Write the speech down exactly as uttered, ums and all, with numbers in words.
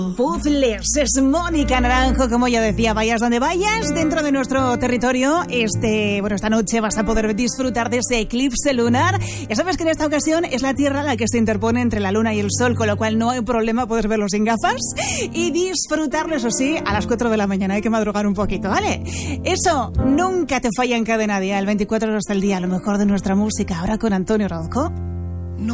Puzzles, es Mónica Naranjo, como ya decía, vayas donde vayas, dentro de nuestro territorio, este, bueno, esta noche vas a poder disfrutar de ese eclipse lunar. Ya sabes que en esta ocasión es la Tierra la que se interpone entre la Luna y el Sol, con lo cual no hay problema poder verlo sin gafas y disfrutarlo, eso sí, a las cuatro de la mañana, hay que madrugar un poquito, ¿vale? Eso, nunca te falla en Cadena Dial, veinticuatro horas del día, lo mejor de nuestra música, ahora con Antonio Orozco.